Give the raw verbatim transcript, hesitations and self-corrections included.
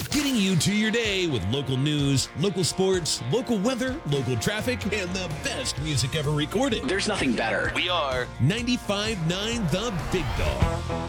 getting you to your day with local news, local sports, local weather, local traffic, and the best music ever recorded. There's nothing better. We are ninety-five point nine The Big Dog.